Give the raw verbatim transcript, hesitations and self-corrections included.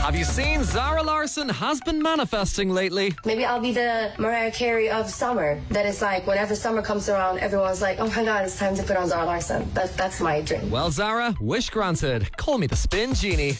Have you seen Zara Larsson has been manifesting lately? Maybe I'll be the Mariah Carey of summer. That is like, whenever summer comes around, everyone's like, oh my God, it's time to put on Zara Larsson. That, that's my dream. Well, Zara, wish granted. Call me the Spin Genie.